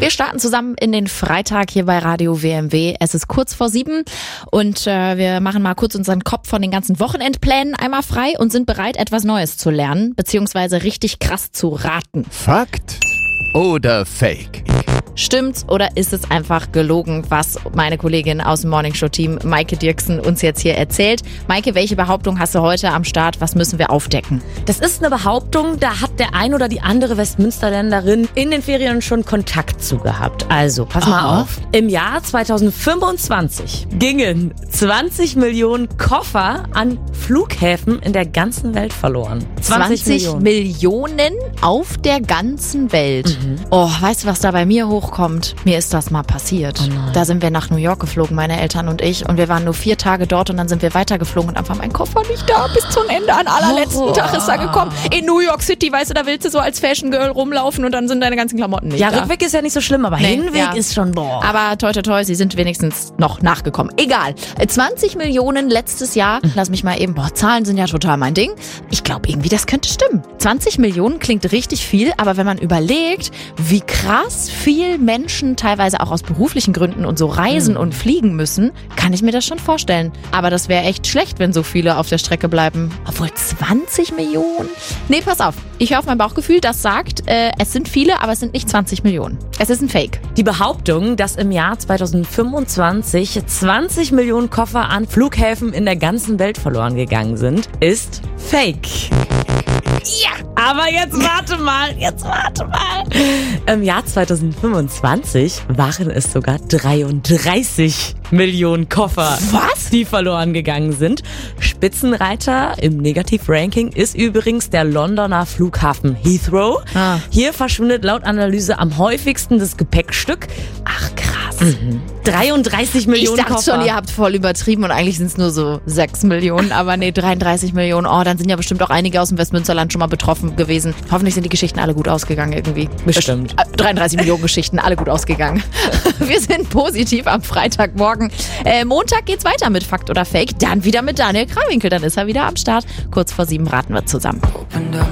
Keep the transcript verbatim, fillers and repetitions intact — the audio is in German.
Wir starten zusammen in den Freitag hier bei Radio W M W. Es ist kurz vor sieben und äh, wir machen mal kurz unseren Kopf von den ganzen Wochenendplänen einmal frei und sind bereit, etwas Neues zu lernen, beziehungsweise richtig krass zu raten. Fakt oder Fake? Stimmt's oder ist es einfach gelogen, was meine Kollegin aus dem Morningshow-Team Maike Dirksen uns jetzt hier erzählt? Maike, welche Behauptung hast du heute am Start? Was müssen wir aufdecken? Das ist eine Behauptung, da hat der ein oder die andere Westmünsterländerin in den Ferien schon Kontakt zu gehabt. Also, pass mal Aha. auf. Im Jahr zweitausendfünfundzwanzig gingen zwanzig Millionen Koffer an Flughäfen in der ganzen Welt verloren. zwanzig Millionen. Millionen auf der ganzen Welt. Mhm. Oh, weißt du, was da bei mir hochkommt? Mir ist das mal passiert. Oh da sind wir nach New York geflogen, meine Eltern und ich. Und wir waren nur vier Tage dort und dann sind wir weitergeflogen und dann war mein Koffer nicht da. Bis zum Ende, an allerletzten Oh. Tag ist er gekommen. In New York City, weißt du, da willst du so als Fashion Girl rumlaufen und dann sind deine ganzen Klamotten nicht Ja, da. Rückweg ist ja nicht so schlimm, aber Nee, Hinweg ja. ist schon boah. Aber toi toi toi, sie sind wenigstens noch nachgekommen. Egal. zwanzig Millionen letztes Jahr. Lass mich mal eben, boah, Zahlen sind ja total mein Ding. Ich glaube irgendwie, das könnte stimmen. zwanzig Millionen klingt richtig viel, aber wenn man überlegt, wie krass viel Menschen teilweise auch aus beruflichen Gründen und so reisen Mhm. und fliegen müssen, kann ich mir das schon vorstellen. Aber das wäre echt schlecht, wenn so viele auf der Strecke bleiben. Obwohl zwanzig Millionen? Nee, pass auf. Ich höre auf mein Bauchgefühl, das sagt, äh, es sind viele, aber es sind nicht zwanzig Millionen. Es ist ein Fake. Die Behauptung, dass im Jahr zweitausendfünfundzwanzig zwanzig Millionen Koffer an Flughäfen in der ganzen Welt verloren gegangen sind, ist Fake. Ja, aber jetzt warte mal, jetzt warte mal. Im Jahr zweitausendfünfundzwanzig waren es sogar dreiunddreißig Millionen Koffer, Was? die verloren gegangen sind. Spitzenreiter im Negativ-Ranking ist übrigens der Londoner Flughafen Heathrow. Ah. Hier verschwindet laut Analyse am häufigsten das Gepäckstück. Ach krass. Mhm. dreiunddreißig Ich Millionen dachte Koffer. schon, ihr habt voll übertrieben und eigentlich sind es nur so sechs Millionen, aber nee, dreiunddreißig Millionen. Oh, dann sind ja bestimmt auch einige aus dem Westmünsterland schon mal betroffen gewesen. Hoffentlich sind die Geschichten alle gut ausgegangen irgendwie. Bestimmt. Äh, dreiunddreißig Millionen Geschichten, alle gut ausgegangen. Wir sind positiv am Freitagmorgen. Äh, Montag geht's weiter mit Fakt oder Fake, dann wieder mit Daniel Krawinkel, dann ist er wieder am Start. Kurz vor sieben raten wir zusammen.